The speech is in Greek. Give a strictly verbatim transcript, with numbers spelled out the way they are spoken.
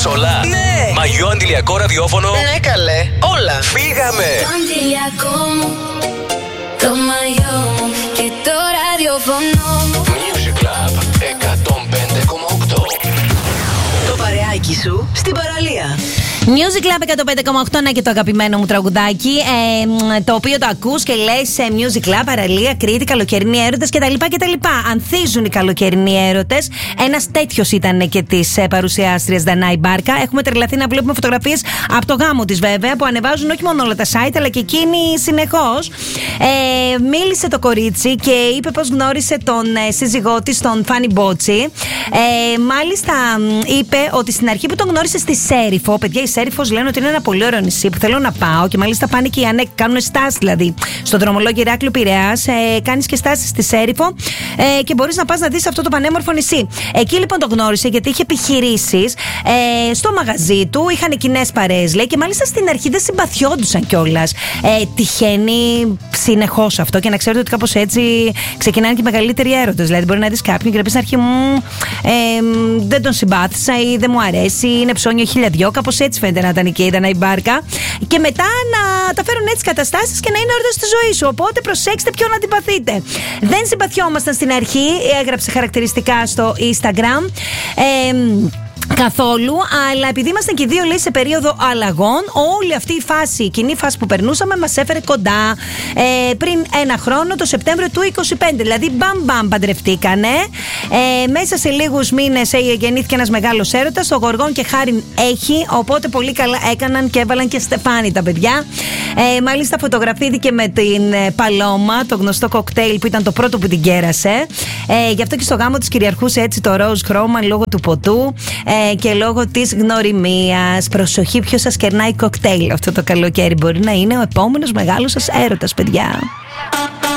Ακούς όλα? Ναι. Μαγιό, αντιλιακό, ραδιόφωνο? Ναι, καλέ. Όλα. Φύγαμε. Το μαγιό και το ραδιόφωνο. Music Club εκατόν πέντε κόμμα οκτώ. Το παρεάκι σου στην παραλία. Music Club εκατόν πέντε κόμμα οκτώ, να και το αγαπημένο μου τραγουδάκι, ε, το οποίο το ακούς και λες σε Music Club, παραλία, Κρήτη, καλοκαιρινοί έρωτες κτλ. κτλ. Ανθίζουν οι καλοκαιρινοί έρωτες. Ένας τέτοιος ήταν και της ε, παρουσιάστριας Δανάη Μπάρκα. Έχουμε τρελαθεί να βλέπουμε φωτογραφίες από το γάμο της, βέβαια, που ανεβάζουν όχι μόνο όλα τα site, αλλά και εκείνη συνεχώς. Ε, μίλησε το κορίτσι και είπε πως γνώρισε τον ε, σύζυγό της, τον Φάνη Μπότσι. Ε, μάλιστα, είπε ότι στην αρχή που τον γνώρισε στη Σέριφο, παιδιά, η Σέριφος λένε ότι είναι ένα πολύ ωραίο νησί που θέλω να πάω, και μάλιστα πάνε και οι ΑΝΕΚ, κάνουν στάσεις δηλαδή στο δρομολόγιο Ηράκλειο Πειραιάς. Ε, κάνεις και στάσεις στη Σέριφο ε, και μπορείς να πας να δεις αυτό το πανέμορφο νησί. Εκεί λοιπόν το γνώρισε, γιατί είχε επιχειρήσεις ε, στο μαγαζί του, είχαν κοινές παρέες, λέει, και μάλιστα στην αρχή δεν συμπαθιόντουσαν κιόλας. Ε, τυχαίνει συνεχώς αυτό, και να ξέρετε ότι κάπως έτσι ξεκινάνε και οι μεγαλύτεροι έρωτες. Δηλαδή, μπορεί να δεις κάποιον και να πεις στην αρχή μου ε, δεν τον συμπάθησα ή δεν μου αρέσει, είναι ψώνιο χίλια δυο, κάπως έτσι φαίνεται να ήταν και η Δανάη Μπάρκα. Και μετά να τα φέρουν έτσι καταστάσεις και να είναι έρωτες στη ζωή σου. Οπότε προσέξτε ποιον αντιπαθείτε. Δεν συμπαθιόμασταν στην αρχή, έγραψε χαρακτηριστικά στο Instagram. Ε, Καθόλου, αλλά επειδή ήμασταν και δύο, λέει, σε περίοδο αλλαγών, όλη αυτή η φάση, η κοινή φάση που περνούσαμε, μας έφερε κοντά. Ε, πριν ένα χρόνο, το Σεπτέμβριο του είκοσι πέντε, δηλαδή μπαμ μπαμ παντρευτήκανε. Ε, μέσα σε λίγους μήνες ε, γεννήθηκε ένας μεγάλος έρωτας. Το Γοργόν και Χάριν έχει, οπότε πολύ καλά έκαναν και έβαλαν και στεφάνι τα παιδιά. Ε, μάλιστα φωτογραφήθηκε με την ε, Παλώμα, το γνωστό κοκτέιλ που ήταν το πρώτο που την κέρασε. Ε, γι' αυτό και στο γάμο της κυριαρχούσε έτσι το ροζ χρώμα λόγω του ποτού. Ε, και λόγω της γνωριμίας. Προσοχή, ποιος σας κερνάει κοκτέιλ αυτό το καλοκαίρι. Μπορεί να είναι ο επόμενος μεγάλος σας έρωτας, παιδιά.